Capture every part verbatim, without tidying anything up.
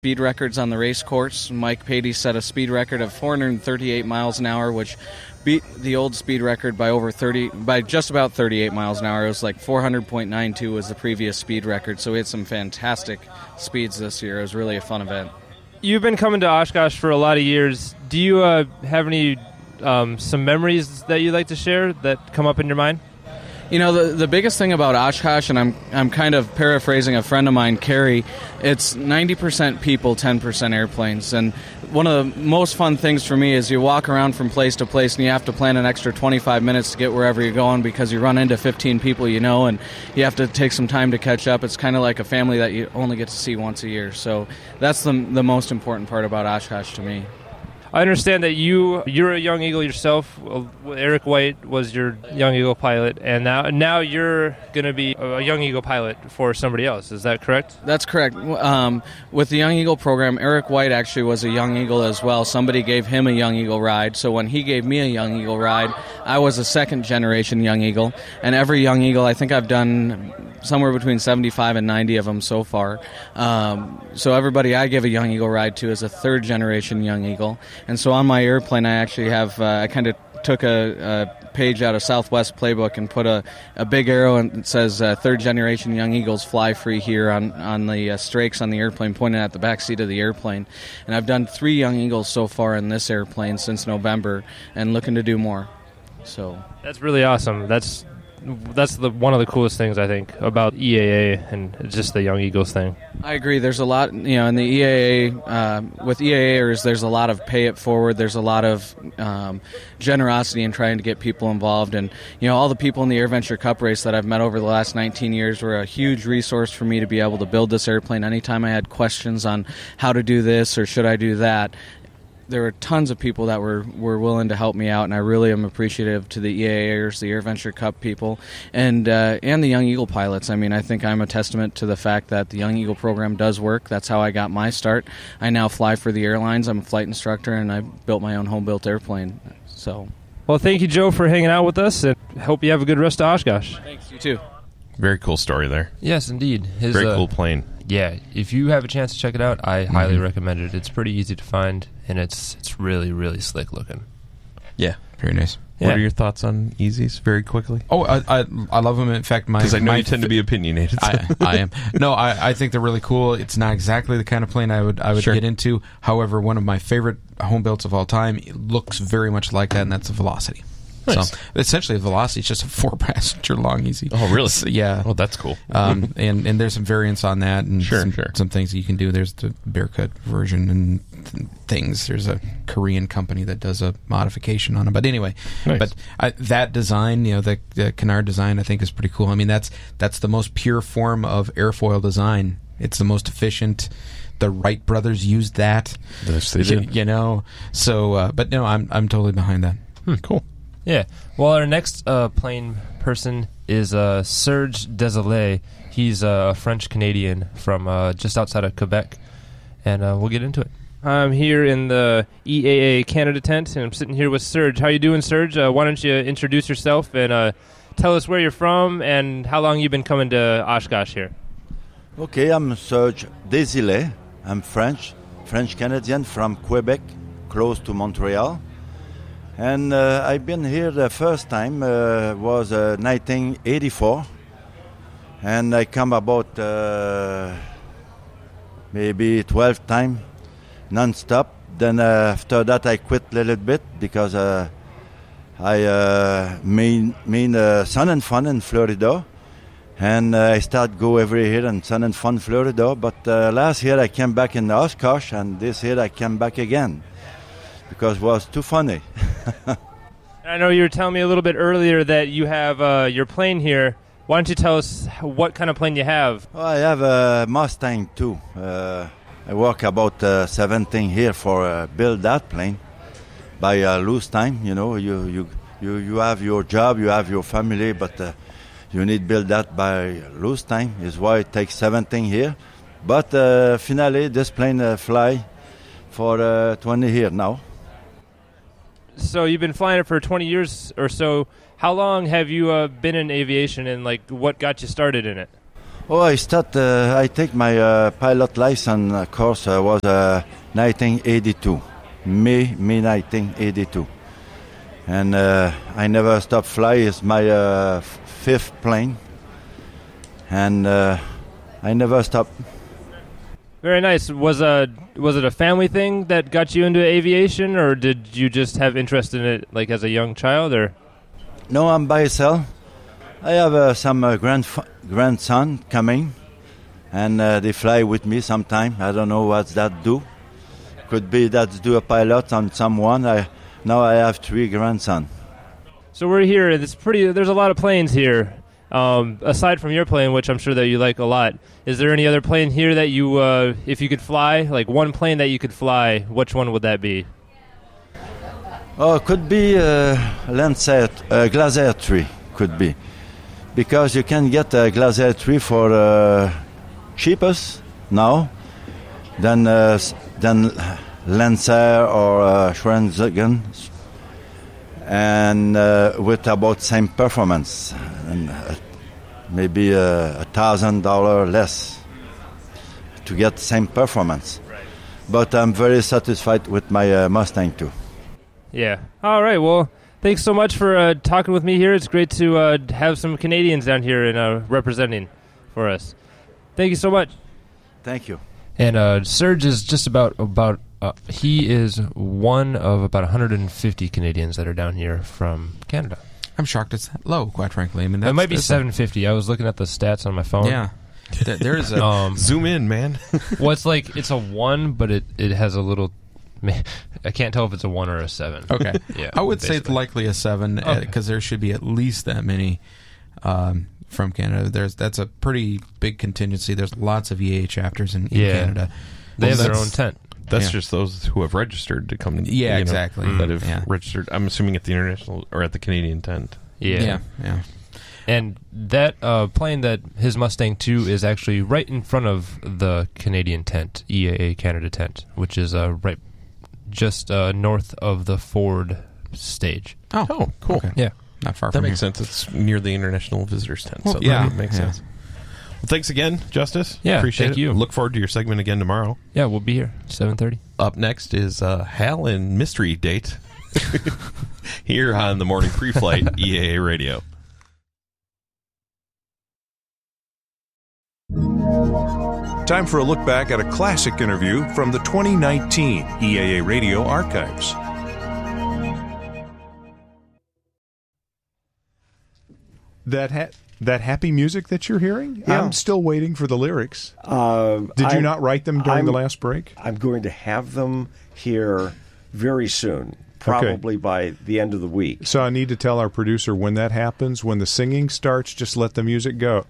speed records on the race course. Mike Patey set a speed record of four hundred thirty-eight miles an hour, which beat the old speed record by over thirty, by just about thirty-eight miles an hour. It was like four hundred point nine two was the previous speed record, so we had some fantastic speeds this year. It was really a fun event. You've been coming to Oshkosh for a lot of years. Do you uh, have any um, some memories that you'd like to share that come up in your mind? You know, the the biggest thing about Oshkosh, and I'm I'm kind of paraphrasing a friend of mine, Kerry, it's ninety percent people, ten percent airplanes. And one of the most fun things for me is you walk around from place to place and you have to plan an extra twenty-five minutes to get wherever you're going because you run into fifteen people you know and you have to take some time to catch up. It's kind of like a family that you only get to see once a year. So that's the the most important part about Oshkosh to me. I understand that you, you're a Young Eagle yourself. Eric White was your Young Eagle pilot, and now now you're going to be a Young Eagle pilot for somebody else. Is that correct? That's correct. Um, with the Young Eagle program, Eric White actually was a Young Eagle as well. Somebody gave him a Young Eagle ride, so when he gave me a Young Eagle ride, I was a second-generation Young Eagle, and every Young Eagle, I think I've done somewhere between seventy-five and ninety of them so far. Um, so everybody I give a Young Eagle ride to is a third-generation Young Eagle. And so on my airplane, I actually have, uh, I kind of took a, a page out of Southwest Playbook and put a, a big arrow and it says uh, third generation Young Eagles fly free here on, on the uh, strakes on the airplane, pointing at the back seat of the airplane. And I've done three Young Eagles so far in this airplane since November and looking to do more. So that's really awesome. That's That's the one of the coolest things, I think, about E A A and just the Young Eagles thing. I agree. There's a lot, you know, in the E A A, uh, with E A Ers, there's a lot of pay it forward. There's a lot of um, generosity in trying to get people involved. And, you know, all the people in the AirVenture Cup race that I've met over the last nineteen years were a huge resource for me to be able to build this airplane. Anytime I had questions on how to do this or should I do that, there were tons of people that were, were willing to help me out, and I really am appreciative to the E A Ers, the AirVenture Cup people, and uh, and the Young Eagle pilots. I mean, I think I'm a testament to the fact that the Young Eagle program does work. That's how I got my start. I now fly for the airlines. I'm a flight instructor, and I built my own home-built airplane. So, well, thank you, Joe, for hanging out with us, and hope you have a good rest of Oshkosh. Thanks, you too. Very cool story there. Yes, indeed. His, Very uh, cool plane. Yeah, if you have a chance to check it out, I Mm-hmm. highly recommend it. It's pretty easy to find, and it's it's really, really slick looking. Yeah, very nice. What Yeah. are your thoughts on Easies, very quickly? Oh, I I, I love them. In fact, my Because I know my you tend to be opinionated. I, I am. No, I, I think they're really cool. It's not exactly the kind of plane I would I would Sure. get into. However, one of my favorite home builds of all time, it looks very much like that, and that's the Velocity. Nice. So essentially, the Velocity is just a four-passenger long easy. Oh, really? So, yeah. Oh, that's cool. Um, and, and there's some variants on that, and Sure, some, sure. some things that you can do. There's the Bearcut version and th- things. There's a Korean company that does a modification on them. But anyway, Nice. but I, that design, you know, the, the Canard design, I think is pretty cool. I mean, that's that's the most pure form of airfoil design. It's the most efficient. The Wright brothers used that. Yes, they you, did. you know. So, uh, but no, I'm I'm totally behind that. Hmm, cool. Yeah. Well, our next uh, plane person is uh, Serge Desolé. He's uh, a French-Canadian from uh, just outside of Quebec, and uh, we'll get into it. I'm here in the E A A Canada tent, and I'm sitting here with Serge. How you doing, Serge? Uh, why don't you introduce yourself and uh, tell us where you're from and how long you've been coming to Oshkosh here? Okay, I'm Serge Desilets. I'm French, French-Canadian from Quebec, close to Montreal. And uh, I've been here the first time, uh, was uh, nineteen eighty-four. And I come about uh, maybe twelve times, non-stop. Then uh, after that I quit a little bit because uh, I uh, mean, mean uh, Sun and Fun in Florida. And uh, I start go every year in Sun and Fun, Florida. But uh, last year I came back in Oshkosh, and this year I came back again because it was too funny. I know you were telling me a little bit earlier that you have uh, your plane here. Why don't you tell us what kind of plane you have? Well, I have a Mustang too. Uh, I work about uh, seventeen here for uh, build that plane by uh, loose time. You know, you, you you you have your job, you have your family, but uh, you need build that by loose time. Is why it takes seventeen here. But uh, finally, this plane uh, fly for uh, twenty years now. So you've been flying it for twenty years or so. How long have you uh, been in aviation, and like what got you started in it? Oh, I start. Uh, I take my uh, pilot license uh, course uh, was uh, nineteen eighty-two, May May nineteen eighty-two, and uh, I never stop fly. It's my uh, f- fifth plane, and uh, I never stop. Very nice. Was a was it a family thing that got you into aviation, or did you just have interest in it like as a young child, or? No, I'm by myself. I have uh, some uh, grand grandson coming, and uh, they fly with me sometime. I don't know what that do. Could be that's do a pilot on someone. I now I have three grandson. So we're here. It's pretty. There's a lot of planes here. Um, aside from your plane, which I'm sure that you like a lot, is there any other plane here that you, uh, if you could fly, like one plane that you could fly, which one would that be? Oh, could be uh, Lancer, uh, Glacier three. Could be. Because you can get a Glacier three for uh, cheapest now than uh, than Lancer or uh, Schweinsteigen, and uh, with about same performance, and uh, maybe uh, a thousand dollar less to get same performance. But I'm very satisfied with my uh, Mustang too. Yeah. All right. Well. Thanks so much for uh, talking with me here. It's great to uh, have some Canadians down here and uh, representing for us. Thank you so much. Thank you. And uh, Serge is just about about uh, he is one of about one hundred fifty Canadians that are down here from Canada. I'm shocked it's that low, quite frankly. I mean, that's, it might be that's seven fifty. I was looking at the stats on my phone. Yeah, Th- there's a um, Zoom in, man. well, it's like it's a one, but it, it has a little. I can't tell if it's a one or a seven. Okay. Yeah, I would say it's basically. likely a seven because Okay. there should be at least that many um, from Canada. There's that's a pretty big contingency. There's lots of E A chapters in, in Yeah. Canada. They Well, have their that's- own tent. That's Yeah. just those who have registered to come. Yeah, you know, exactly. That have Yeah. registered. I'm assuming at the international or at the Canadian tent. Yeah. yeah, yeah. And that uh, plane that his Mustang two is actually right in front of the Canadian tent, E A A Canada tent, which is uh, right just uh, north of the Ford stage. Oh, Oh, cool. okay. Yeah. Not far That from makes here. sense. It's near the international visitors tent, so Well, yeah, that makes yeah. sense. Well, thanks again, Justice. Yeah, appreciate thank it. you. Look forward to your segment again tomorrow. Yeah, we'll be here seven thirty. Up next is uh, Hal and Mystery Date here on the Morning Pre-Flight E A A Radio. Time for a look back at a classic interview from the twenty nineteen E A A Radio archives. That ha- that happy music that you're hearing, Yeah. I'm still waiting for the lyrics. Uh, Did you I'm- not write them during I'm- the last break? I'm going to have them here very soon, probably by the end of the week. So I need to tell our producer when that happens, when the singing starts, just let the music go.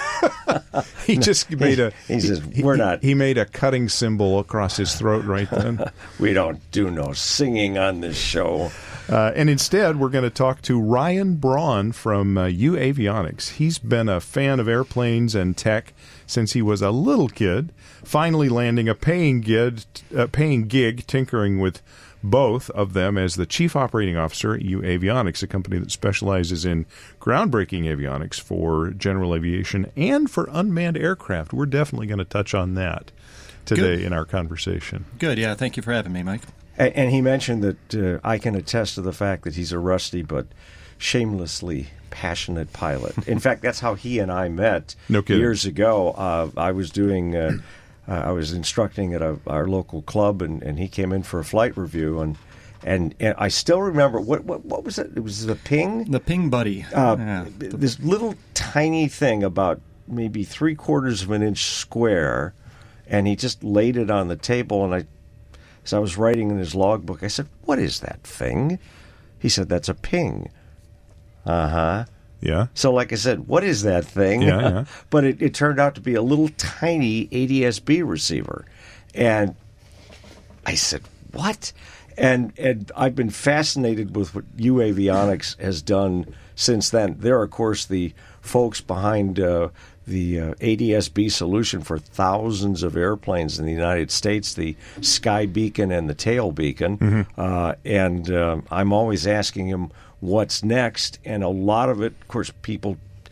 he just made a. He says, he- "We're he- not- He made a cutting symbol across his throat right then. We don't do no singing on this show. Uh, and instead, we're going to talk to Ryan Braun from uh, U Avionics. He's been a fan of airplanes and tech since he was a little kid, finally landing a paying gig, uh, paying gig tinkering with both of them as the chief operating officer at U Avionics, a company that specializes in groundbreaking avionics for general aviation and for unmanned aircraft. We're definitely going to touch on that today Good. in our conversation. Good, yeah. Thank you for having me, Mike. And, and he mentioned that uh, I can attest to the fact that he's a rusty but shamelessly passionate pilot. In fact, that's how he and I met No kidding. years ago. Uh, I was doing, uh, uh, I was instructing at a, our local club, and, and he came in for a flight review, and and, and I still remember what, what what was it? It was the Ping. The Ping Buddy. Uh, Yeah. This little tiny thing about maybe three quarters of an inch square, and he just laid it on the table. And I, as I was writing in his logbook, I said, "What is that thing?" He said, "That's a Ping." Uh huh. Yeah. So, like I said, what is that thing? Yeah, yeah. But it, it turned out to be a little tiny A D S B receiver, and I said, "What?" And and I've been fascinated with what U Avionics has done since then. They're, of course, the folks behind uh, the uh, A D S B solution for thousands of airplanes in the United States, the Sky Beacon and the Tail Beacon. Mm-hmm. Uh, and um I'm always asking them what's next, and a lot of it, of course, people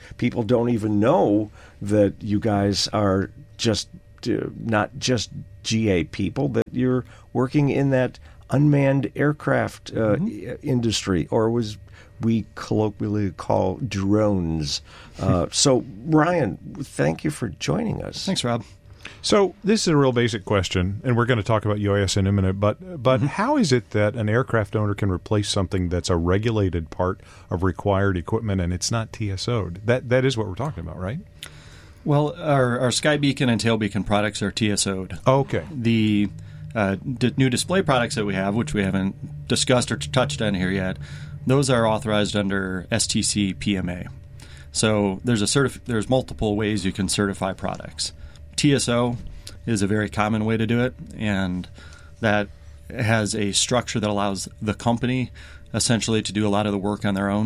people don't even know that you guys are just uh, not just G A people, that you're working in that unmanned aircraft uh, mm-hmm. industry, or was we colloquially call drones. Uh, so, Ryan, thank you for joining us. Thanks, Rob. So this is a real basic question, and we're going to talk about U A S in a minute, but but mm-hmm. how is it that an aircraft owner can replace something that's a regulated part of required equipment and it's not T S O'd? That That is what we're talking about, right? Well, our, our Sky Beacon and Tail Beacon products are T S O'd. Oh, okay. The uh, d- new display products that we have, which we haven't discussed or t- touched on here yet, those are authorized under S T C P M A. So there's a certif- there's multiple ways you can certify products. T S O is a very common way to do it, and that has a structure that allows the company essentially to do a lot of the work on their own.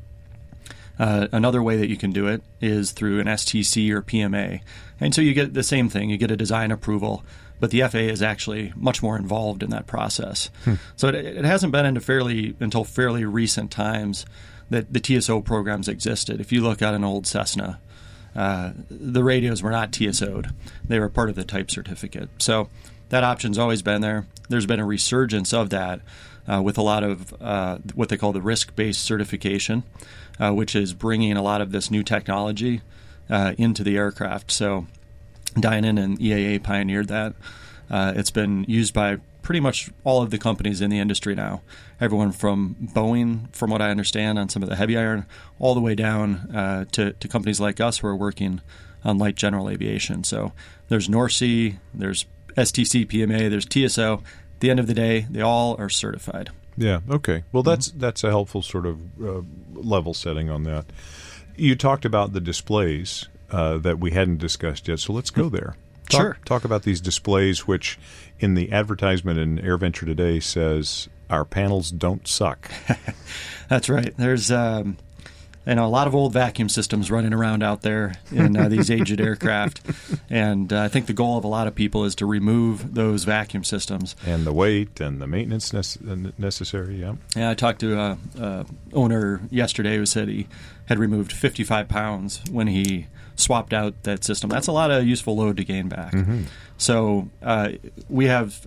Uh, another way that you can do it is through an S T C or P M A. And so you get the same thing. You get a design approval, but the F A A is actually much more involved in that process. Hmm. So it, it hasn't been into fairly until fairly recent times that the T S O programs existed. If you look at an old Cessna, uh, the radios were not T S O'd. They were part of the type certificate. So that option's always been there. There's been a resurgence of that uh, with a lot of uh, what they call the risk-based certification, uh, which is bringing a lot of this new technology uh, into the aircraft. So Dynon and E A A pioneered that. Uh, it's been used by pretty much all of the companies in the industry now. Everyone from Boeing, from what I understand, on some of the heavy iron, all the way down uh, to, to companies like us who are working on light general aviation. So there's NORSEA, there's S T C P M A, there's T S O. At the end of the day, they all are certified. Yeah, okay. Well, that's that's a helpful sort of uh, level setting on that. You talked about the displays uh, that we hadn't discussed yet, so let's go there. Talk, Sure. Talk about these displays, which in the advertisement in AirVenture Today says, our panels don't suck. That's right. There's um, you know, a lot of old vacuum systems running around out there in uh, these aged aircraft. And uh, I think the goal of a lot of people is to remove those vacuum systems. And the weight and the maintenance nece- necessary, yeah. Yeah, I talked to a, a owner yesterday who said he had removed fifty-five pounds when he swapped out that system. That's a lot of useful load to gain back. Mm-hmm. So uh, we have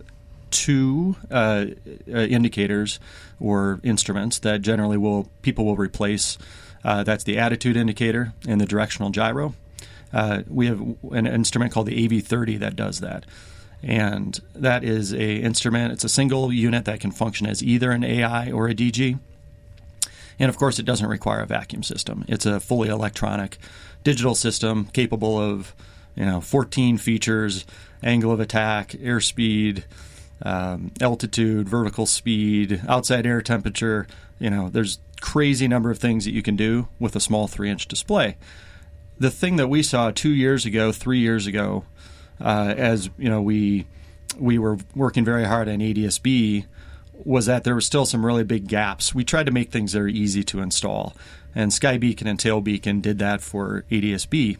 two uh, uh, indicators or instruments that generally will people will replace. Uh, that's the attitude indicator and the directional gyro. Uh, we have an instrument called the A V thirty that does that. And that is a instrument, it's a single unit that can function as either an A I or a D G. And, of course, it doesn't require a vacuum system. It's a fully electronic digital system capable of, you know, fourteen features, angle of attack, airspeed, um, altitude, vertical speed, outside air temperature. You know, there's crazy number of things that you can do with a small three-inch display. The thing that we saw two years ago, three years ago, uh, as, you know, we we were working very hard on A D S B, was that there were still some really big gaps. We tried to make things that are easy to install, and Sky Beacon and Tail Beacon did that for A D S B.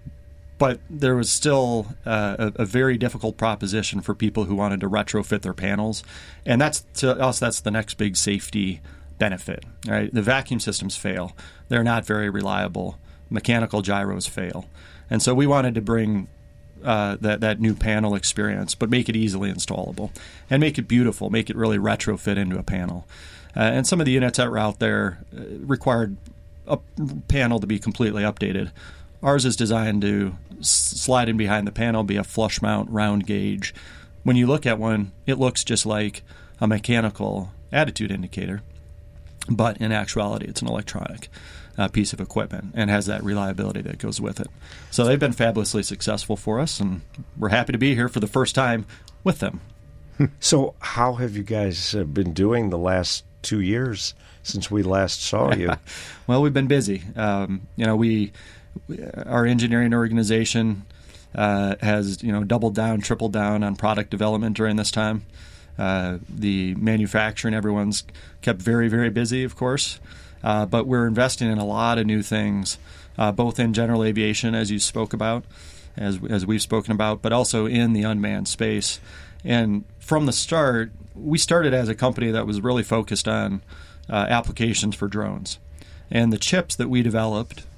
But there was still uh, a, a very difficult proposition for people who wanted to retrofit their panels, and that's to us that's the next big safety benefit. Right? The vacuum systems fail; they're not very reliable. Mechanical gyros fail, and so we wanted to bring Uh, that that new panel experience, but make it easily installable and make it beautiful, make it really retrofit into a panel. Uh, and some of the units that were out there uh, required a panel to be completely updated. Ours is designed to s- slide in behind the panel, be a flush mount round gauge. When you look at one, it looks just like a mechanical attitude indicator, but in actuality, it's an electronic Uh, piece of equipment and has that reliability that goes with it. So they've been fabulously successful for us, and we're happy to be here for the first time with them. So how have you guys uh, been doing the last two years since we last saw you? Well, we've been busy. Um, you know, we our engineering organization uh, has you know doubled down, tripled down on product development during this time. Uh, the manufacturing, everyone's kept very, very busy, of course. Uh, but we're investing in a lot of new things, uh, both in general aviation, as you spoke about, as as we've spoken about, but also in the unmanned space. And from the start, we started as a company that was really focused on uh, applications for drones. And the chips that we developed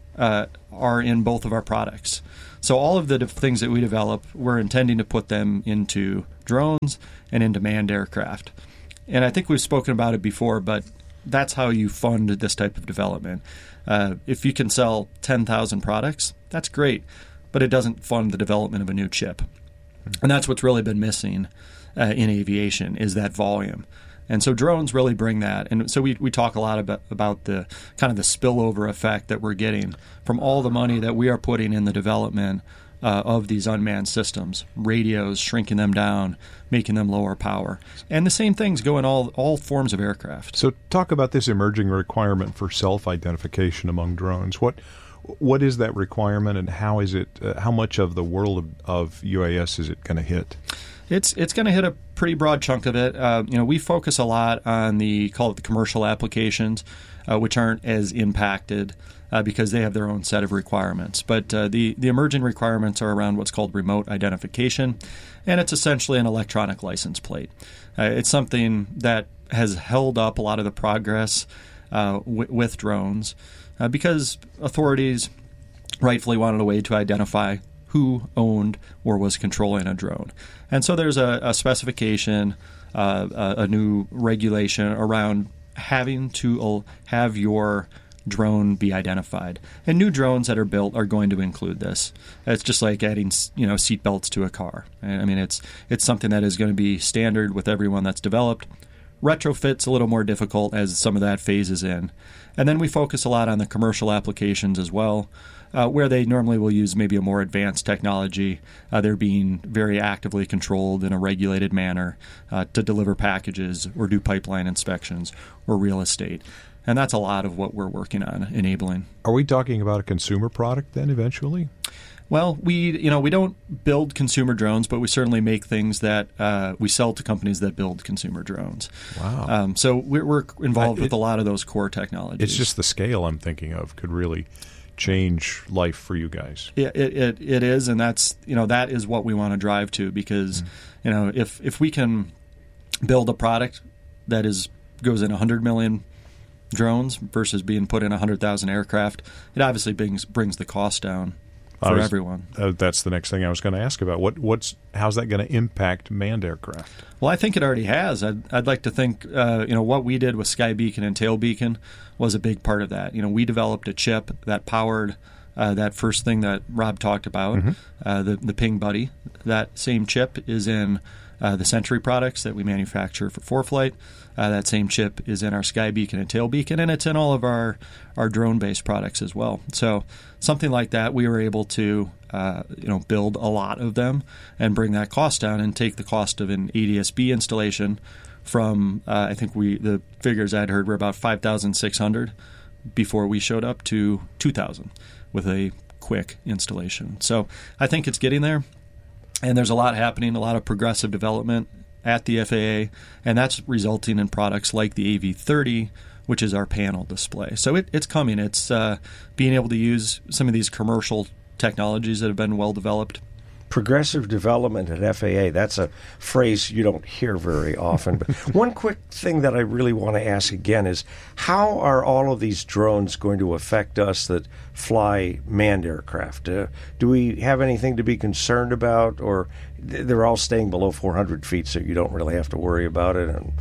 uh, are in both of our products. So all of the de- things that we develop, we're intending to put them into drones and into manned aircraft. And I think we've spoken about it before, but that's how you fund this type of development. Uh, if you can sell ten thousand products, that's great, but it doesn't fund the development of a new chip. And that's what's really been missing uh, in aviation is that volume. And so drones really bring that. And so we, we talk a lot about, about the kind of the spillover effect that we're getting from all the money that we are putting in the development uh, of these unmanned systems, radios, shrinking them down, making them lower power. And the same things go in all, all forms of aircraft. So talk about this emerging requirement for self-identification among drones. What What is that requirement, and how is it? Uh, how much of the world of, of U A S is it going to hit? It's it's going to hit a pretty broad chunk of it. Uh, you know, we focus a lot on the call it the commercial applications, uh, which aren't as impacted uh, because they have their own set of requirements. But uh, the the emerging requirements are around what's called remote identification, and it's essentially an electronic license plate. Uh, it's something that has held up a lot of the progress uh, w- with drones uh, because authorities rightfully wanted a way to identify who owned or was controlling a drone. And so there's a, a specification, uh, a, a new regulation around having to have your drone be identified. And new drones that are built are going to include this. It's just like adding, you know, seat belts to a car. I mean, it's it's something that is going to be standard with everyone that's developed. Retrofit's a little more difficult as some of that phases in. And then we focus a lot on the commercial applications as well, uh, where they normally will use maybe a more advanced technology. Uh, they're being very actively controlled in a regulated manner uh, to deliver packages or do pipeline inspections or real estate. And that's a lot of what we're working on enabling. Are we talking about a consumer product then eventually? Well, we you know we don't build consumer drones, but we certainly make things that uh, we sell to companies that build consumer drones. Wow! Um, so we're, we're involved I, it, with a lot of those core technologies. It's just the scale I'm thinking of could really change life for you guys. Yeah, it it, it is, and that's you know that is what we want to drive to because mm. you know if if we can build a product that is goes in one hundred million drones versus being put in one hundred thousand aircraft, it obviously brings brings the cost down for was, everyone. Uh, that's the next thing I was going to ask about. What what's how's that going to impact manned aircraft? Well, I think it already has. I'd, I'd like to think uh, you know what we did with Sky Beacon and Tail Beacon was a big part of that. You know, we developed a chip that powered uh, that first thing that Rob talked about, mm-hmm. uh, the the Ping Buddy. That same chip is in uh, the Century products that we manufacture for ForeFlight. Uh, that same chip is in our Sky Beacon and Tail Beacon, and it's in all of our, our drone-based products as well. So something like that, we were able to uh, you know build a lot of them and bring that cost down and take the cost of an A D S B installation from uh, I think we the figures I'd heard were about five thousand six hundred before we showed up to two thousand with a quick installation. So I think it's getting there, and there's a lot happening, a lot of progressive development at the F A A, and that's resulting in products like the A V thirty, which is our panel display. So it, it's coming. It's uh, being able to use some of these commercial technologies that have been well developed. Progressive development at F A A, that's a phrase you don't hear very often. But one quick thing that I really want to ask again is, how are all of these drones going to affect us that fly manned aircraft? Uh, do we have anything to be concerned about, or they're all staying below four hundred feet, so you don't really have to worry about it? And,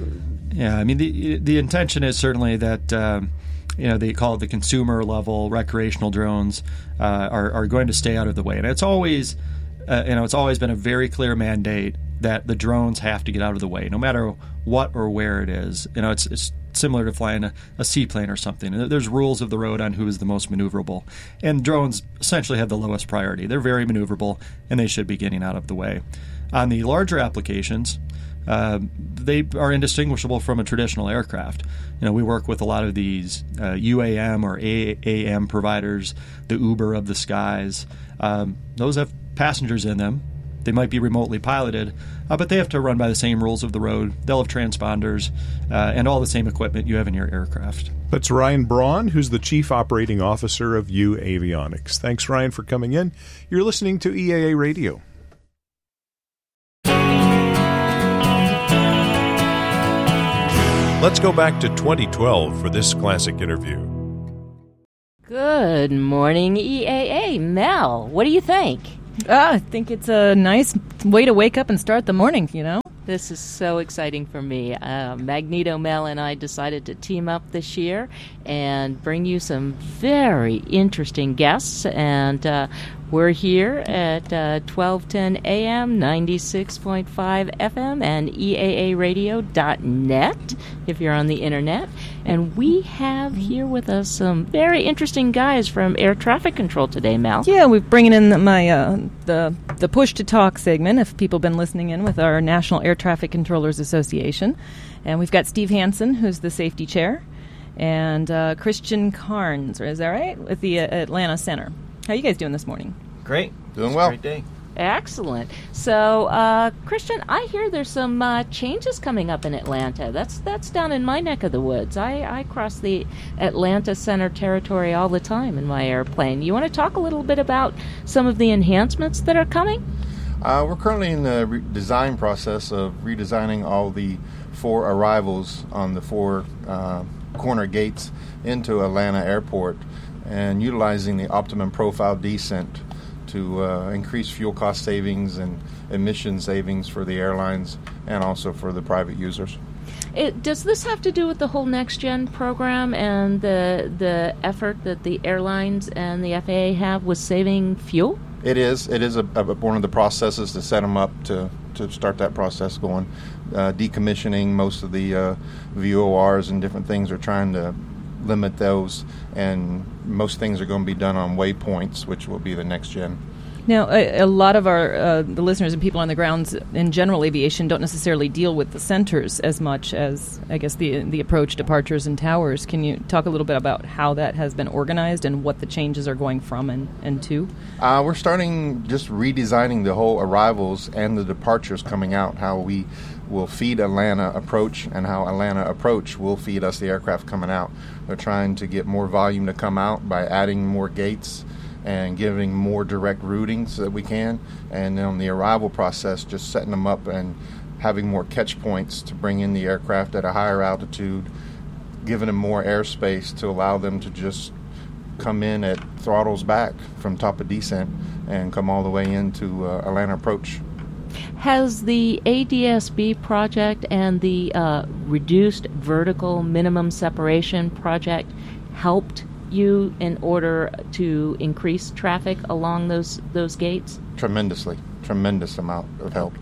yeah, I mean, the the intention is certainly that um, you know they call it the consumer level recreational drones uh, are are going to stay out of the way, and it's always uh, you know it's always been a very clear mandate that the drones have to get out of the way, no matter what or where it is. You know, it's it's similar to flying a, a seaplane or something. There's rules of the road on who is the most maneuverable, and drones essentially have the lowest priority. They're very maneuverable, and they should be getting out of the way. On the larger applications, uh, they are indistinguishable from a traditional aircraft. You know, we work with a lot of these uh, U A M or A A M providers, the Uber of the skies. Um, those have passengers in them. They might be remotely piloted, uh, but they have to run by the same rules of the road. They'll have transponders uh, and all the same equipment you have in your aircraft. That's Ryan Braun, who's the Chief Operating Officer of U Avionics. Thanks, Ryan, for coming in. You're listening to E A A Radio. Let's go back to twenty twelve for this classic interview. Good morning, E A A. Mel, what do you think? Ah, I think it's a nice way to wake up and start the morning, you know? This is so exciting for me. Uh, Magneto Mel and I decided to team up this year and bring you some very interesting guests. And uh, we're here at uh, twelve ten A M, ninety-six point five F M, and E A A radio dot net if you're on the internet. And we have here with us some very interesting guys from air traffic control today, Mel. Yeah, we're bringing in the, my uh, the the push to talk segment. If people have been listening in with our National Air Traffic Controllers Association, and we've got Steve Hansen, who's the safety chair, and uh, Christian Carnes, is that right, with the uh, Atlanta Center. How you guys doing this morning? Great, doing it's well. A great day. Excellent. So, uh, Christian, I hear there's some uh, changes coming up in Atlanta. That's that's down in my neck of the woods. I, I cross the Atlanta Center territory all the time in my airplane. You want to talk a little bit about some of the enhancements that are coming? Uh, we're currently in the re- design process of redesigning all the four arrivals on the four uh, corner gates into Atlanta Airport and utilizing the optimum profile descent to uh, increase fuel cost savings and emission savings for the airlines and also for the private users. It, does this have to do with the whole Next Gen program and the the effort that the airlines and the F A A have with saving fuel? It is. It is a, a, one of the processes to set them up to, to start that process going. Uh, decommissioning most of the uh, V O Rs and different things are trying to limit those, and most things are going to be done on waypoints, which will be the Next Gen. Now, a, a lot of our uh, the listeners and people on the grounds in general aviation don't necessarily deal with the centers as much as, I guess, the the approach, departures, and towers. Can you talk a little bit about how that has been organized and what the changes are going from and, and to? Uh, we're starting just redesigning the whole arrivals and the departures coming out, how we will feed Atlanta approach and how Atlanta approach will feed us the aircraft coming out. We're trying to get more volume to come out by adding more gates and giving more direct routing so that we can, and on the arrival process just setting them up and having more catch points to bring in the aircraft at a higher altitude, giving them more airspace to allow them to just come in at throttles back from top of descent and come all the way into uh, Atlanta approach. Has the A D S B project and the uh, reduced vertical minimum separation project helped you in order to increase traffic along those those gates? Tremendously, tremendous amount of help.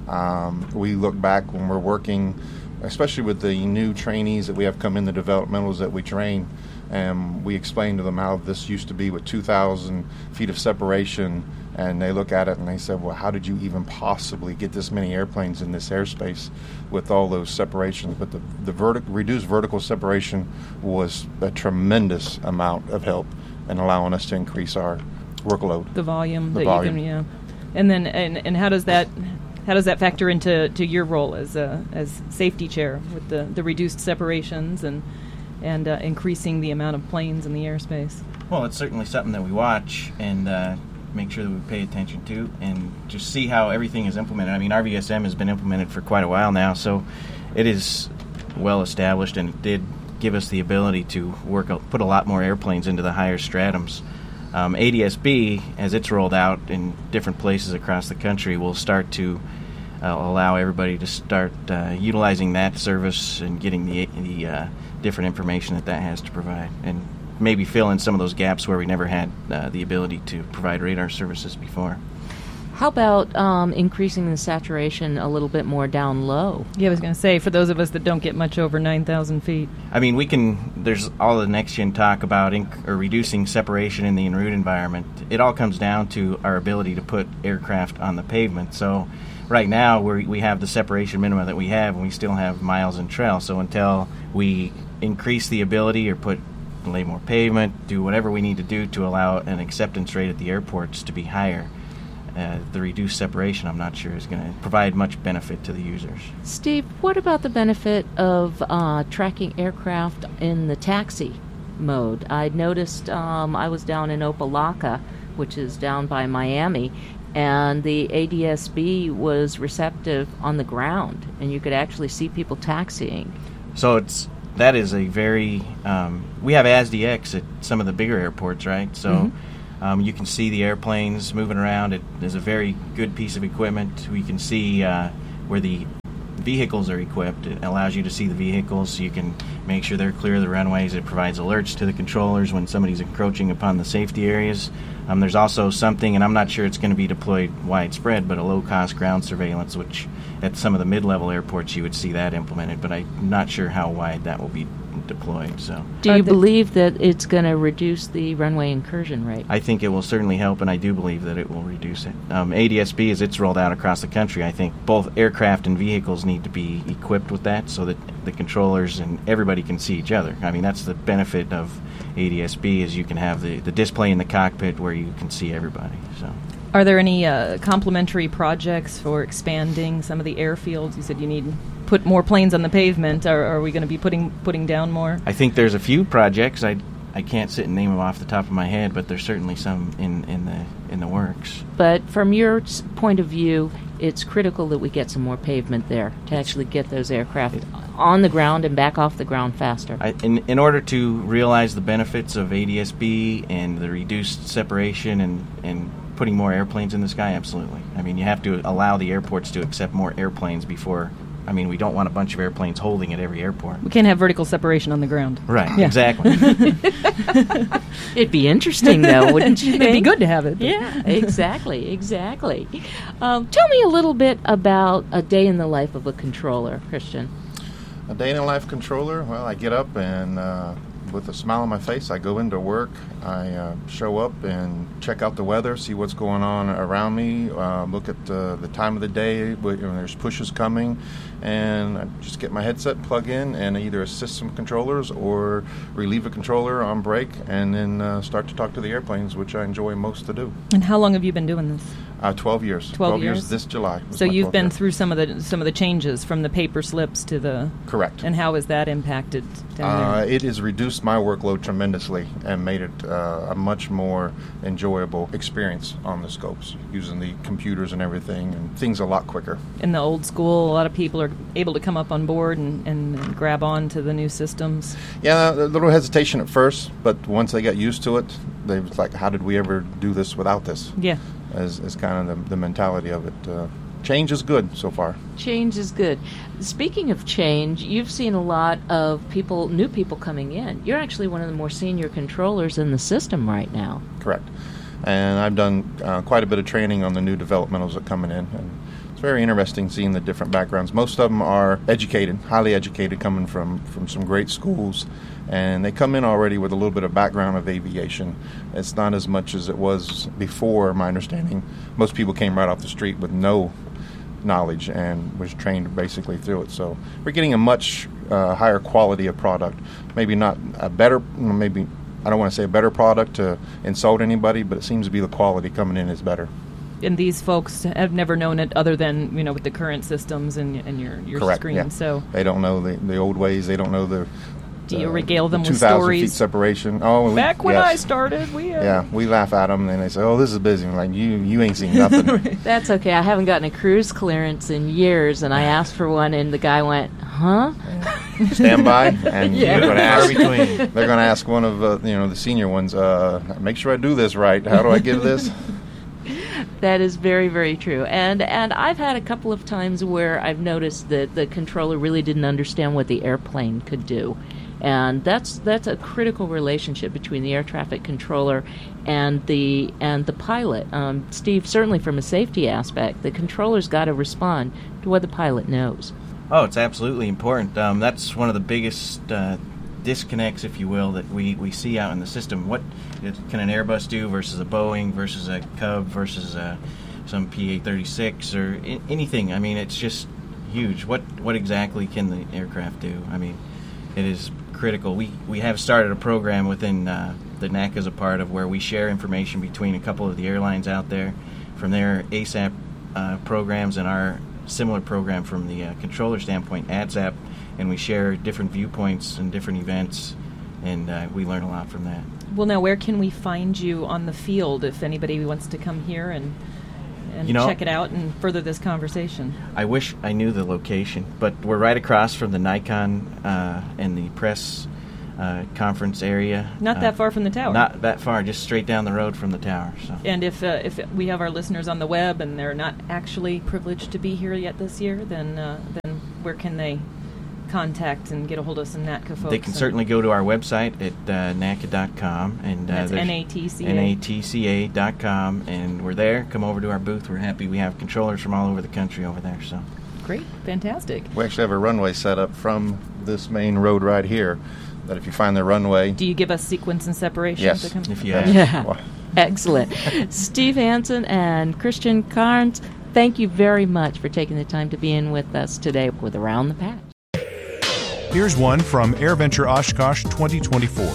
Um, we look back when we're working, especially with the new trainees that we have come in, the developmentals that we train, and we explain to them how this used to be with two thousand feet of separation, and they look at it and they say, well, how did you even possibly get this many airplanes in this airspace with all those separations? But the, the vertic- reduced vertical separation was a tremendous amount of help in allowing us to increase our workload. The volume. The that volume. You can, yeah. And then, and, and how does that how does that factor into to your role as a, as safety chair with the, the reduced separations and and uh, increasing the amount of planes in the airspace? Well, it's certainly something that we watch and uh, make sure that we pay attention to and just see how everything is implemented. I mean, R V S M has been implemented for quite a while now, so it is well established, and it did give us the ability to work put a lot more airplanes into the higher stratums. Um, A D S B, as it's rolled out in different places across the country, will start to uh, allow everybody to start uh, utilizing that service and getting the, the uh, different information that that has to provide, and maybe fill in some of those gaps where we never had uh, the ability to provide radar services before. How about um, increasing the saturation a little bit more down low? Yeah, I was going to say, for those of us that don't get much over nine thousand feet. I mean, we can, there's all the next-gen talk about inc- or reducing separation in the en route environment. It all comes down to our ability to put aircraft on the pavement. So right now, we we have the separation minimum that we have, and we still have miles in trail. So until we increase the ability or put lay more pavement, do whatever we need to do to allow an acceptance rate at the airports to be higher, Uh, the reduced separation, I'm not sure, is going to provide much benefit to the users. Steve, what about the benefit of uh, tracking aircraft in the taxi mode? I noticed um, I was down in Opelika, which is down by Miami, and the A D S B was receptive on the ground, and you could actually see people taxiing. So it's that is a very um, we have A S D X at some of the bigger airports, right? So mm-hmm. um, you can see the airplanes moving around. It is a very good piece of equipment. We can see uh, where the vehicles are equipped. It allows you to see the vehicles, so you can make sure they're clear of the runways. It provides alerts to the controllers when somebody's encroaching upon the safety areas. Um, there's also something, and I'm not sure it's going to be deployed widespread, but a low-cost ground surveillance, which at some of the mid-level airports you would see that implemented, but I'm not sure how wide that will be deployed. So, do you believe that it's going to reduce the runway incursion rate? I think it will certainly help, and I do believe that it will reduce it. Um, A D S B, as it's rolled out across the country, I think both aircraft and vehicles need to be equipped with that so that the controllers and everybody can see each other. I mean, that's the benefit of A D S B, is you can have the, the display in the cockpit where you can see everybody. So, are there any uh, complementary projects for expanding some of the airfields? You said you need put more planes on the pavement. Are, are we going to be putting putting down more? I think there's a few projects. I I can't sit and name them off the top of my head, but there's certainly some in, in the in the works. But from your point of view, it's critical that we get some more pavement there to actually get those aircraft it, on the ground and back off the ground faster. I, in in order to realize the benefits of A D S B and the reduced separation and and putting more airplanes in the sky, absolutely. I mean, you have to allow the airports to accept more airplanes before. I mean, we don't want a bunch of airplanes holding at every airport. We can't have vertical separation on the ground. Right, yeah. Exactly. It'd be interesting, though, wouldn't you think? It'd be good to have it. Yeah, exactly, exactly. Um, tell me a little bit about a day in the life of a controller, Christian. A day in the life controller? Well, I get up and uh, with a smile on my face, I go into work. I uh, show up and check out the weather, see what's going on around me, uh, look at uh, the time of the day when there's pushes coming, and I just get my headset, plug in, and either assist some controllers or relieve a controller on break, and then uh, start to talk to the airplanes, which I enjoy most to do. And how long have you been doing this? Uh, Twelve years. Twelve, Twelve years? years this July. So you've been year. through some of the some of the changes from the paper slips to the correct. And how has that impacted down uh, there? It has reduced my workload tremendously and made it uh, a much more enjoyable experience on the scopes, using the computers and everything, and things a lot quicker. In the old school, a lot of people are able to come up on board and, and, and grab on to the new systems. Yeah, a little hesitation at first, but once they got used to it, they was like, how did we ever do this without this? Yeah. As, as kind of the, the mentality of it. Uh, change is good so far. Change is good. Speaking of change, you've seen a lot of people, new people coming in. You're actually one of the more senior controllers in the system right now. Correct. And I've done uh, quite a bit of training on the new developmentals that are coming in. And it's very interesting seeing the different backgrounds. Most of them are educated, highly educated, coming from, from some great schools. And they come in already with a little bit of background of aviation. It's not as much as it was before, my understanding. Most people came right off the street with no knowledge and was trained basically through it. So we're getting a much uh, higher quality of product. Maybe not a better, maybe, I don't want to say a better product to insult anybody, but it seems to be the quality coming in is better. And these folks have never known it other than, you know, with the current systems and, and your, your Correct, screen. Yeah. So they don't know the, the old ways. They don't know the Do you uh, regale them the with two thousand stories? feet separation. Oh, back we, when yes. I started, we uh, yeah, we laugh at them and they say, "Oh, this is busy." I'm like, you, you ain't seen nothing. That's okay. I haven't gotten a cruise clearance in years, and I asked for one, and the guy went, "Huh?" Stand by, and yeah. they're going to ask. They're going to ask one of uh, you know the senior ones. Uh, make sure I do this right. How do I give this? That is very, very true. And and I've had a couple of times where I've noticed that the controller really didn't understand what the airplane could do. And that's that's a critical relationship between the air traffic controller and the and the pilot. Um, Steve, certainly from a safety aspect, the controller's got to respond to what the pilot knows. Oh, it's absolutely important. Um, that's one of the biggest uh, disconnects, if you will, that we, we see out in the system. What can an Airbus do versus a Boeing versus a Cub versus a, some P A thirty-six or I- anything? I mean, it's just huge. What what exactly can the aircraft do? I mean, it is critical. We we have started a program within uh, the N A C as a part of where we share information between a couple of the airlines out there from their A S A P uh, programs and our similar program from the uh, controller standpoint, A D S A P, and we share different viewpoints and different events, and uh, we learn a lot from that. Well, now, where can we find you on the field if anybody wants to come here and and You know- check it out and further this conversation? I wish I knew the location, but we're right across from the Nikon uh, and the press uh, conference area. Not Uh, that far from the tower. Not that far, just straight down the road from the tower. So. And if uh, if we have our listeners on the web and they're not actually privileged to be here yet this year, then uh, then where can they contact and get a hold of some N A T C A folks? They can and- certainly go to our website at uh, N A C A dot com. And, uh, That's there's N A T C A. N A T C A dot com, and we're there. Come over to our booth. We're happy. We have controllers from all over the country over there. So Great, fantastic. We actually have a runway set up from this main road right here. That if you find the runway, Do you give us sequence and separation? Yes. To come? If you Okay. ask. Yeah. Excellent. Steve Hansen and Christian Carnes, thank you very much for taking the time to be in with us today with Around the Patch. Here's one from AirVenture Oshkosh twenty twenty-four.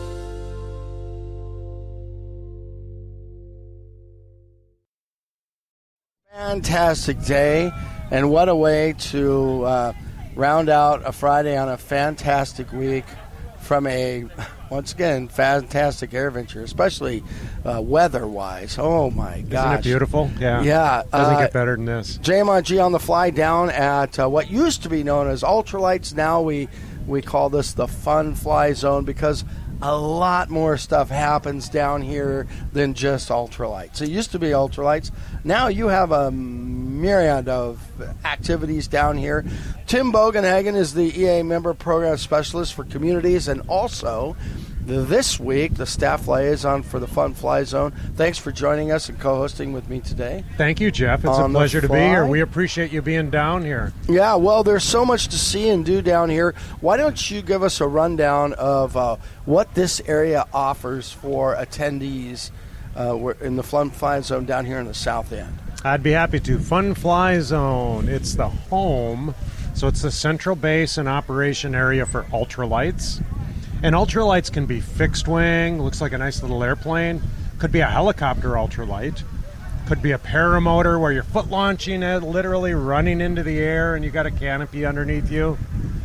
Fantastic day, and what a way to uh, round out a Friday on a fantastic week from a, once again, fantastic AirVenture, especially uh, weather-wise. Oh, my gosh. Isn't it beautiful? Yeah. Yeah. Doesn't uh, get better than this. J M I G on the fly down at uh, what used to be known as Ultralights. Now we, we call this the Fun Fly Zone because a lot more stuff happens down here than just ultralights. It used to be ultralights. Now you have a myriad of activities down here. Tim Bogenhagen is the E A Member Program Specialist for Communities and also this week the staff liaison for the Fun Fly Zone. Thanks for joining us and co-hosting with me today. Thank you, Jeff. It's On a the pleasure to be fly. here. We appreciate you being down here. Yeah, well, there's so much to see and do down here. Why don't you give us a rundown of uh, what this area offers for attendees uh, we're in the Fun Fly Zone down here in the south end? I'd be happy to. Fun Fly Zone. It's the home, so it's the central base and operation area for ultralights. And ultralights can be fixed wing, looks like a nice little airplane. Could be a helicopter ultralight. Could be a paramotor where you're foot launching it, literally running into the air and you got a canopy underneath you.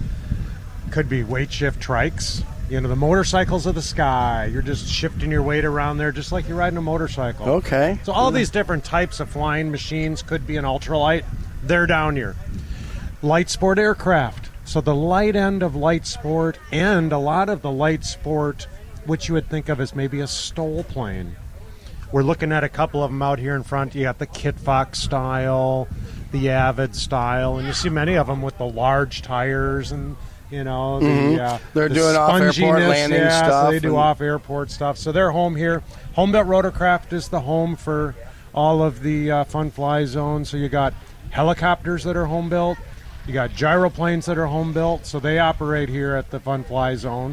Could be weight shift trikes. You know, the motorcycles of the sky. You're just shifting your weight around there just like you're riding a motorcycle. Okay. So all these different types of flying machines could be an ultralight. They're down here. Light sport aircraft. So the light end of light sport and a lot of the light sport, which you would think of as maybe a STOL plane. We're looking at a couple of them out here in front. You got the Kit Fox style, the Avid style, and you see many of them with the large tires and, you know, the, Mhm. uh, They're the doing off-airport sponginess, landing yeah, stuff So they do and- off-airport stuff. So they're home here. Home-built rotorcraft is the home for all of the uh, Fun Fly Zone. So you got helicopters that are home-built. You got gyroplanes that are home-built. So they operate here at the Fun Fly Zone.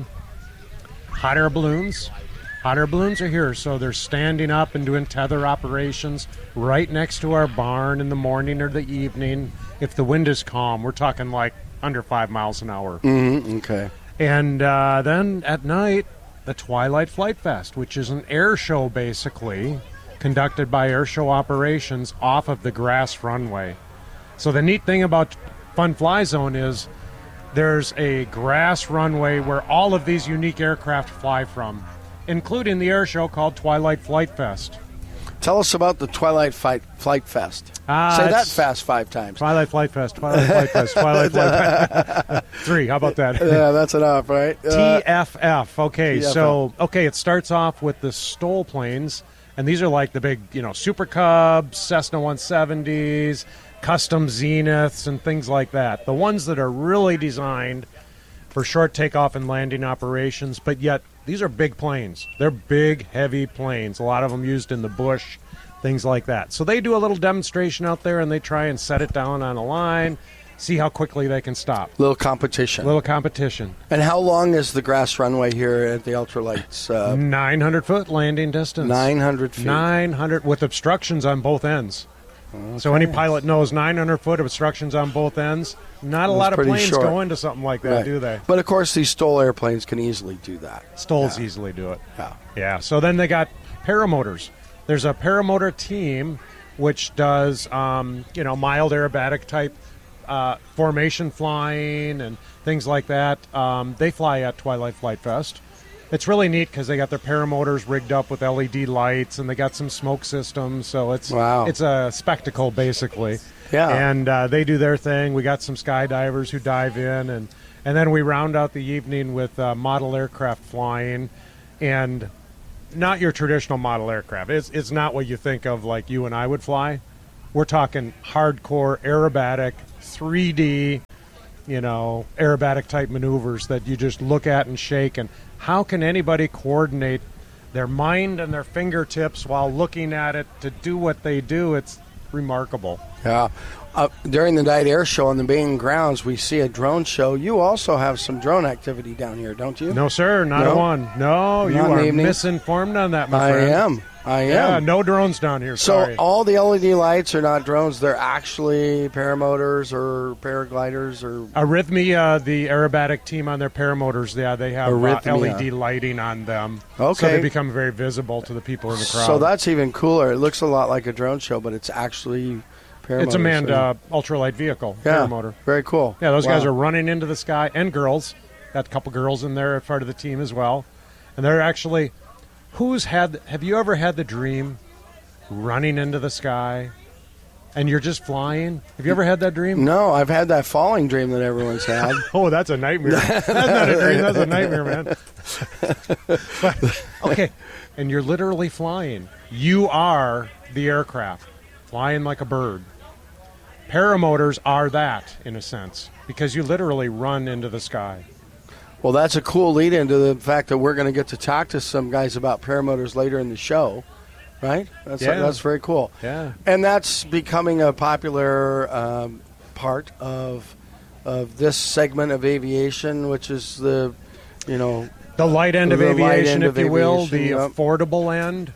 Hot air balloons. Hot air balloons are here, so they're standing up and doing tether operations right next to our barn in the morning or the evening. If the wind is calm, we're talking like under five miles an hour. Mm-hmm. Okay. And uh, then at night, the Twilight Flight Fest, which is an air show basically, conducted by Air Show Operations off of the grass runway. So the neat thing about Fun Fly Zone is there's a grass runway where all of these unique aircraft fly from, including the air show called Twilight Flight Fest. Tell us about the Twilight Fight Flight Fest. Ah, Say that it's- fast five times. Twilight Flight Fest, Twilight Flight Fest, Twilight Flight Fest. Three, how about that? Yeah, that's enough, right? Uh, T F F. Okay, T F F. so okay, it starts off with the STOL planes, and these are like the big, you know, Super Cubs, Cessna one seventies, custom Zeniths, and things like that. The ones that are really designed for short takeoff and landing operations, but yet these are big planes. They're big, heavy planes. A lot of them used in the bush, things like that. So they do a little demonstration out there, and they try and set it down on a line, see how quickly they can stop. Little competition. Little competition. And how long is the grass runway here at the Ultralights? Uh, nine hundred foot landing distance. nine hundred feet. nine hundred with obstructions on both ends. So any pilot knows nine hundred foot obstructions on both ends. Not a That's lot of pretty planes short. go into something like that, Right. do they? But of course, these STOL airplanes can easily do that. Stoles easily do it. Yeah. Yeah. So then they got paramotors. There's a paramotor team which does, um, you know, mild aerobatic type uh, formation flying and things like that. Um, they fly at Twilight Flight Fest. it's really neat because they got their paramotors rigged up with L E D lights, and they got some smoke systems. So it's wow. it's a spectacle, basically. Yeah. And uh, they do their thing. We got some skydivers who dive in, and, and then we round out the evening with uh, model aircraft flying, and not your traditional model aircraft. It's, it's not what you think of like you and I would fly. We're talking hardcore aerobatic, three D, you know, aerobatic type maneuvers that you just look at and shake. And how can anybody coordinate their mind and their fingertips while looking at it to do what they do? It's remarkable. Yeah. Uh, during the night air show on the main grounds, we see a drone show. You also have some drone activity down here, don't you? No, sir, not no? a one. No, you Not in the are evening? misinformed on that, my I friend. am. I am. Yeah, no drones down here. So Sorry. all the L E D lights are not drones. They're actually paramotors or paragliders or... Arrhythmia, the aerobatic team on their paramotors, yeah, they have uh, Arrhythmia. L E D lighting on them. Okay. So they become very visible to the people in the crowd. So that's even cooler. It looks a lot like a drone show, but it's actually paramotors. It's a manned so- uh, ultralight vehicle, Yeah, paramotor. very cool. Yeah, those Wow. guys are running into the sky, and girls. Got a couple girls in there, part of the team as well. And they're actually... Who's had... Have you ever had the dream running into the sky and you're just flying? Have you ever had that dream? No, I've had that falling dream that everyone's had. Oh, that's a nightmare. That's not a dream. That's a nightmare, man. But, okay, and you're literally flying. You are the aircraft, flying like a bird. Paramotors are that, in a sense, because you literally run into the sky. Well, that's a cool lead into the fact that we're going to get to talk to some guys about paramotors later in the show, right? That's Yeah. that's very cool. Yeah. And that's becoming a popular um, part of of this segment of aviation, which is the, you know, The light end of the light aviation, end if of you will, aviation, the yep. affordable end.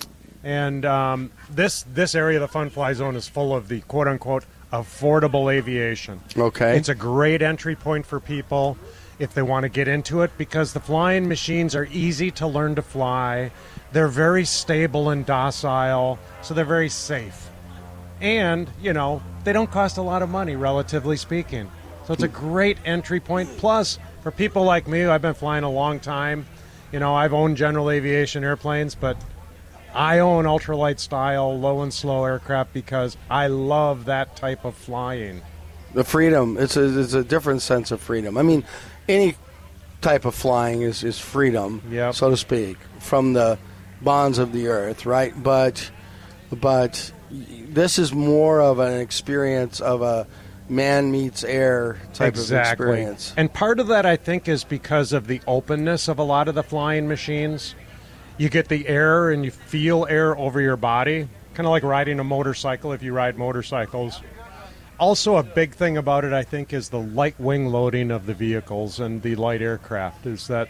And um, this this area of the Fun Fly Zone is full of the quote-unquote affordable aviation. Okay. It's a great entry point for people if they want to get into it, because the flying machines are easy to learn to fly. They're very stable and docile, so they're very safe. And, you know, they don't cost a lot of money, relatively speaking. So it's a great entry point. Plus, for people like me, I've been flying a long time. You know, I've owned general aviation airplanes, but I own ultralight style, low and slow aircraft because I love that type of flying. the freedom. It's a it's a different sense of freedom. I mean, any type of flying is is freedom, Yep. so to speak, from the bonds of the earth, right? But but this is more of an experience of a man meets air type exactly. of experience. And part of that, I think, is because of the openness of a lot of the flying machines. You get the air and you feel air over your body, kind of like riding a motorcycle if you ride motorcycles. Also, a big thing about it, I think, is the light wing loading of the vehicles and the light aircraft. Is that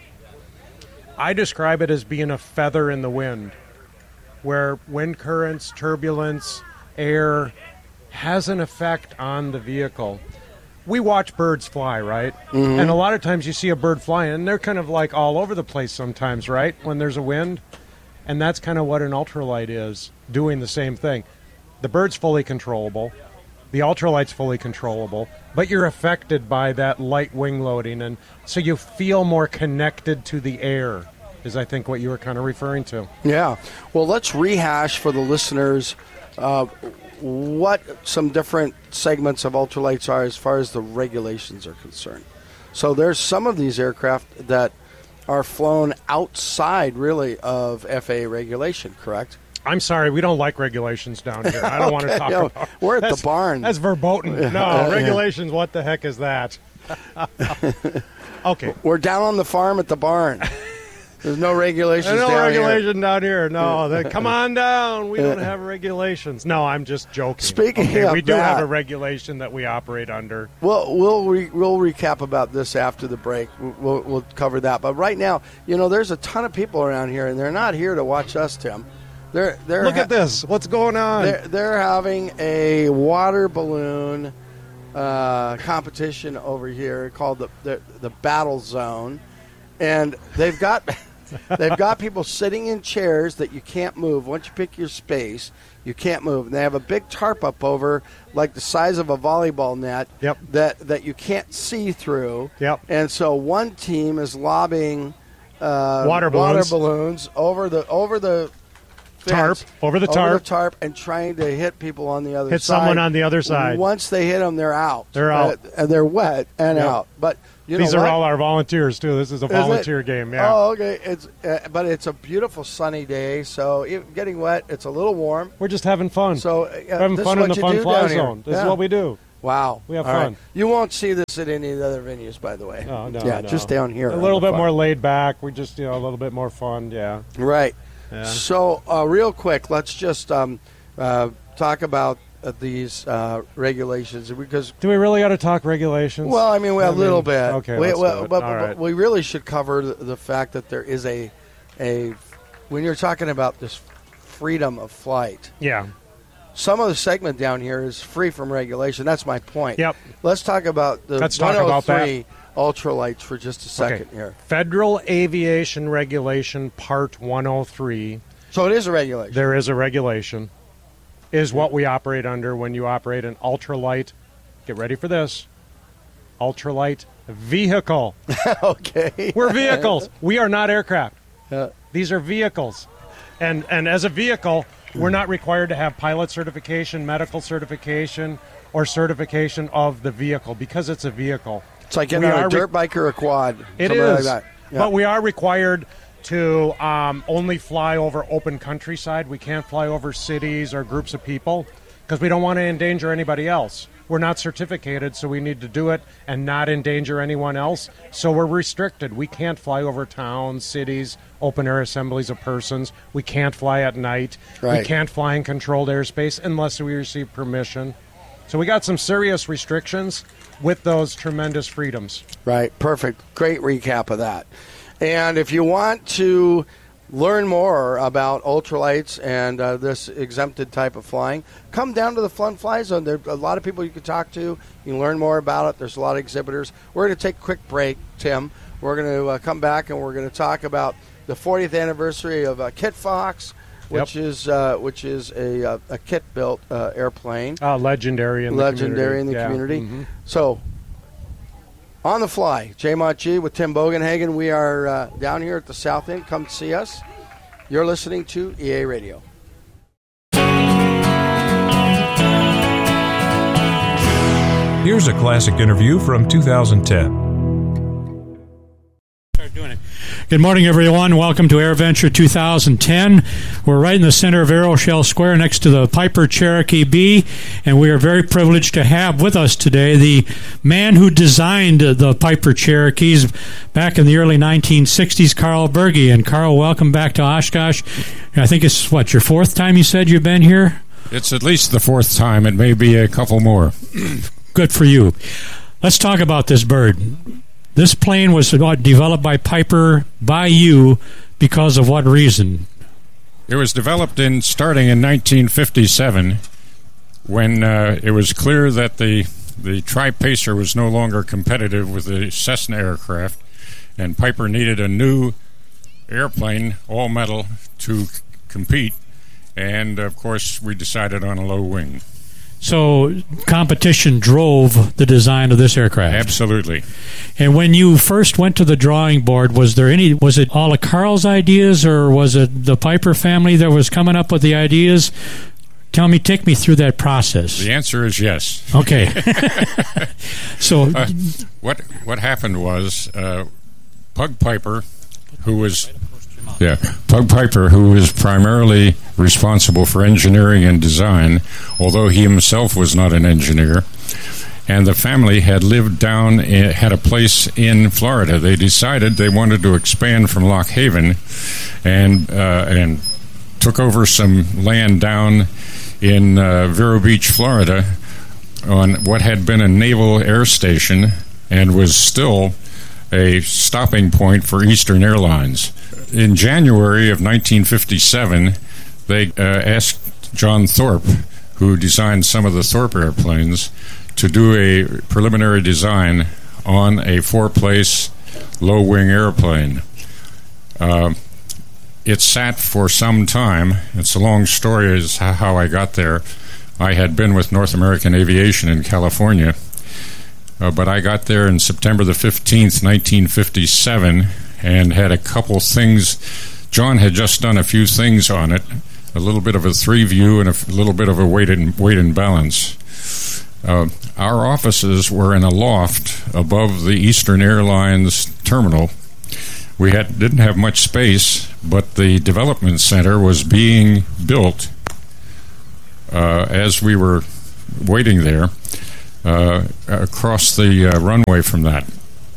I describe it as being a feather in the wind, where wind currents, turbulence, air has an effect on the vehicle. We watch birds fly, right? Mhm. And a lot of times you see a bird flying, and they're kind of like all over the place sometimes, right? When there's a wind. And that's kind of what an ultralight is, doing the same thing. The bird's fully controllable. The ultralight's fully controllable. But you're affected by that light wing loading. And so you feel more connected to the air, is I think what you were kind of referring to. Yeah. Well, let's rehash for the listeners uh, what some different segments of ultralights are as far as the regulations are concerned. So there's some of these aircraft that are flown outside, really, of F A A regulation, correct? I'm sorry, we don't like regulations down here. I don't want to Okay, talk no, about we're at the that's- barn. That's verboten. Yeah, No, yeah. regulations, what the heck is that? Okay. We're down on the farm at the barn. There's no regulations There's no down here. regulation down here. No, they, come on down. We don't Yeah. have regulations. No, I'm just joking. Speaking okay, of we do that- have a regulation that we operate under. Well, we'll re- we'll recap about this after the break. We'll, we'll cover that. But right now, you know, there's a ton of people around here, and they're not here to watch us, Tim. They're they're Look ha- at this. What's going on? They're, they're having a water balloon uh, competition over here called the, the the Battle Zone, and they've got they've got people sitting in chairs that you can't move. Once you pick your space, you can't move. And they have a big tarp up over, like the size of a volleyball net, Yep. that that you can't see through. Yep. And so one team is lobbing uh, Water balloons. balloons over the over the Tarp, fence, over the over tarp. the tarp, and trying to hit people on the other Hit side. someone on the other side. Once they hit them, they're out. They're out. Uh, and they're wet and Yep. out. But you These know are what? all our volunteers too. This is a Is it? volunteer game. Yeah. Oh, okay. It's uh, but it's a beautiful sunny day, so it, getting wet. It's a little warm. We're just having fun. So uh, We're having this fun is in what the you Fun do Fly down here. Zone. This Yeah. is what we do. Wow, We have All fun. right. You won't see this at any of the other venues, by the way. No, no, yeah, no. just down here. A on little the bit farm. more laid back. We just, you know, a little bit more fun. Yeah. Right. Yeah. So, uh, real quick, let's just um, uh, talk about uh, these uh, regulations because. Do we really got to talk regulations? Well, I mean, well, a I little mean, bit. Okay. We, let's well, do it. but, All but right. we really should cover the, the fact that there is a a when you're talking about this freedom of flight. Yeah. Some of the segment down here is free from regulation. That's my point. Yep. Let's talk about the Let's talk about one oh three ultralights for just a second Okay. here. Federal Aviation Regulation Part one oh three. So it is a regulation. There is a regulation. Is what we operate under when you operate an ultralight. Get ready for this. Ultralight vehicle. Okay. We're vehicles. We are not aircraft. Yeah. These are vehicles. And and as a vehicle, we're not required to have pilot certification, medical certification, or certification of the vehicle because it's a vehicle. It's like getting We on are a re- dirt bike or a quad. It something is. like that. Yeah. But we are required to um, only fly over open countryside. We can't fly over cities or groups of people because we don't want to endanger anybody else. We're not certificated, so we need to do it and not endanger anyone else. So we're restricted. We can't fly over towns, cities, open air assemblies of persons. We can't fly at night. Right. We can't fly in controlled airspace unless we receive permission. So we got some serious restrictions with those tremendous freedoms. Right. Perfect. Great recap of that. And if you want to learn more about ultralights and uh, this exempted type of flying, come down to the Fun Fly Zone. There are a lot of people you can talk to. You can learn more about it. There's a lot of exhibitors. We're going to take a quick break, Tim. We're going to uh, come back and we're going to talk about the fortieth anniversary of uh, Kit Fox, which Yep. is uh, which is a, uh, a Kit-built uh, airplane. Uh, legendary in legendary in the the community. community. Yeah. Mhm. So, on the fly, J Mont G with Tim Bogenhagen. We are uh, down here at the South End. Come see us. You're listening to E A Radio. Here's a classic interview from two thousand ten. Good morning, everyone. Welcome to AirVenture two thousand ten. We're right in the center of Aeroshell Square next to the Piper Cherokee B, and we are very privileged to have with us today the man who designed the Piper Cherokees back in the early nineteen sixties, Carl Berge. And Carl, welcome back to Oshkosh. I think it's, what, your fourth time you said you've been here? It's at least the fourth time. It may be a couple more. Good for you. Let's talk about this bird. This plane was developed by Piper by you because of what reason? It was developed in starting in nineteen fifty-seven when uh, it was clear that the the Tri-Pacer was no longer competitive with the Cessna aircraft, and Piper needed a new airplane, all metal, to c- compete. And of course, we decided on a low wing. So competition drove the design of this aircraft. Absolutely. And when you first went to the drawing board, was there any? Was it all of Carl's ideas, or was it the Piper family that was coming up with the ideas? Tell me, take me through that process. The answer is yes. Okay. So uh, what what happened was uh, Pug Piper, who was yeah Pug Piper, who was primarily responsible for engineering and design, although he himself was not an engineer, and the family had lived down, in, had a place in Florida. They decided they wanted to expand from Lock Haven, and uh, and took over some land down in uh, Vero Beach, Florida, on what had been a naval air station and was still a stopping point for Eastern Airlines. In January of nineteen fifty-seven, they uh, asked John Thorpe, who designed some of the Thorpe airplanes, to do a preliminary design on a four-place low-wing airplane. Uh, it sat for some time. It's a long story as how I got there. I had been with North American Aviation in California, uh, but I got there on September the fifteenth, nineteen fifty-seven, and had a couple things. John had just done a few things on it, a little bit of a three-view and a f- little bit of a weight and, weight and balance. Uh, our offices were in a loft above the Eastern Airlines terminal. We had didn't have much space, but the development center was being built uh, as we were waiting there uh, across the uh, runway from that.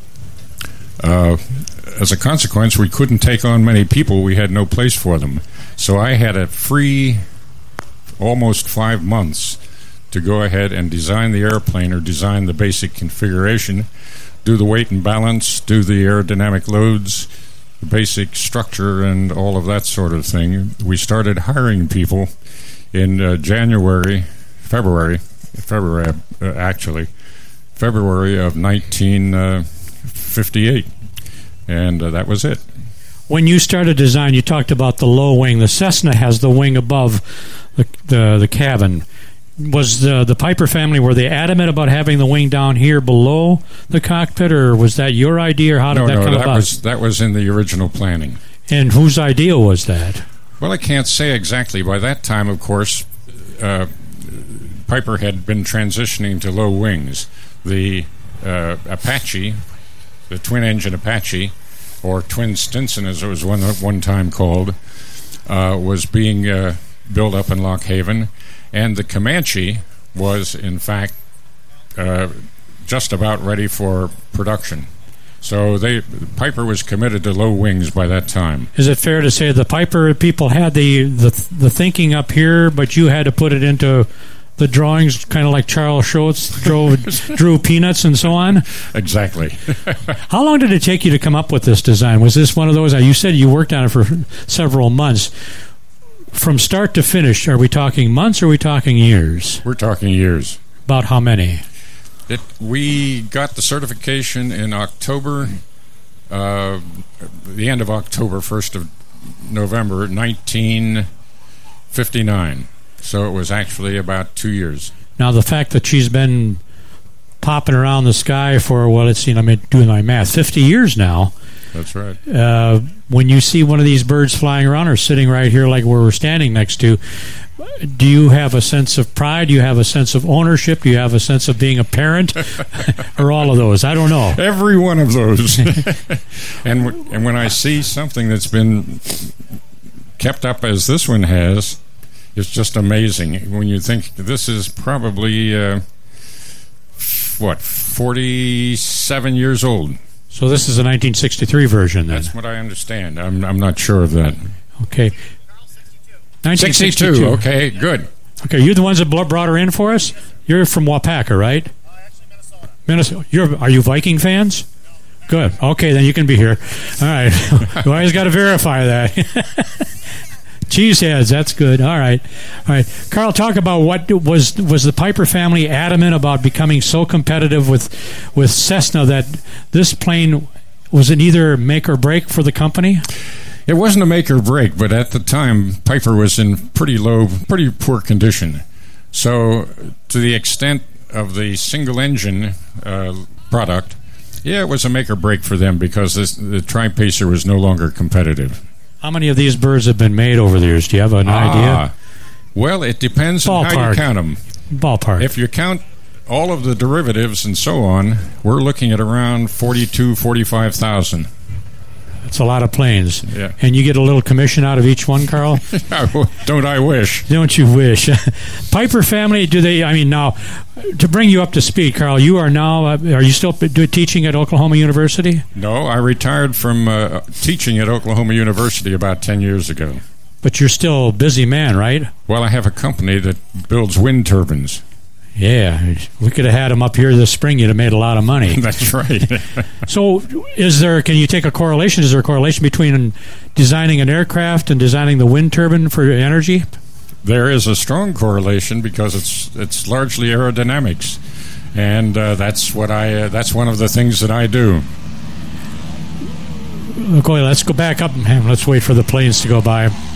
Uh, as a consequence, we couldn't take on many people. We had no place for them. So I had a free almost five months to go ahead and design the airplane or design the basic configuration, do the weight and balance, do the aerodynamic loads, the basic structure, and all of that sort of thing. We started hiring people in uh, January, February, February uh, actually, February of nineteen fifty-eight, and uh, that was it. When you started design, you talked about the low wing. The Cessna has the wing above the the, the cabin. Was the the Piper family, were they adamant about having the wing down here below the cockpit, or was that your idea, or how did no, that no, come that about? was that was in the original planning. And whose idea was that? Well, I can't say exactly. By that time, of course, uh, Piper had been transitioning to low wings. The uh, Apache, the twin-engine Apache, or Twin Stinson, as it was one one time called, uh, was being uh, built up in Lock Haven. And the Comanche was, in fact, uh, just about ready for production. So they Piper was committed to low wings by that time. Is it fair to say the Piper people had the, the, the thinking up here, but you had to put it into the drawings, kind of like Charles Schultz drove, drew Peanuts and so on? Exactly. How long did it take you to come up with this design? Was this one of those? You said you worked on it for several months. From start to finish, are we talking months or are we talking years? We're talking years. About how many? It, we got the certification in October, uh, the end of October, first of November, nineteen fifty-nine. So it was actually about two years. Now, the fact that she's been popping around the sky for, well, let's see, I'm doing my math, fifty years now. That's right. Uh, when you see one of these birds flying around or sitting right here like where we're standing next to, do you have a sense of pride? Do you have a sense of ownership? Do you have a sense of being a parent? Or all of those? I don't know. Every one of those. and, w- and when I see something that's been kept up as this one has, it's just amazing. When you think this is probably, uh, what, forty-seven years old. So this is a nineteen sixty-three version, then? That's what I understand. I'm I'm not sure of that. Okay. nineteen sixty-two. Okay, good. Okay, you're the ones that brought her in for us? You're from Wapaka, right? Uh, actually, Minnesota. Minnesota. You're, are you Viking fans? Good. Okay, then you can be here. All right. You always got to verify that. Cheeseheads, that's good. All right. All right. Carl, talk about what was was the Piper family adamant about becoming so competitive with with Cessna that this plane, was it either make or break for the company? It wasn't a make or break, but at the time Piper was in pretty low, pretty poor condition. So to the extent of the single engine uh, product, yeah, it was a make or break for them because this, the Tri-Pacer was no longer competitive. How many of these birds have been made over the years? Do you have an ah, idea? Well, it depends Ballpark. on how you count them. Ballpark. If you count all of the derivatives and so on, we're looking at around forty-two, forty-five thousand. That's a lot of planes. Yeah. And you get a little commission out of each one, Carl? Don't I wish? Don't you wish? Piper family, do they, I mean, now, to bring you up to speed, Carl, you are now, uh, are you still p- teaching at Oklahoma University? No, I retired from uh, teaching at Oklahoma University about ten years ago. But you're still a busy man, right? Well, I have a company that builds wind turbines. Yeah, we could have had them up here this spring. You'd have made a lot of money. That's right. So, is there? Can you take a correlation? Is there a correlation between designing an aircraft and designing the wind turbine for energy? There is a strong correlation because it's it's largely aerodynamics, and uh, that's what I. Uh, that's one of the things that I do. Okay, let's go back up. Let's wait for the planes to go by.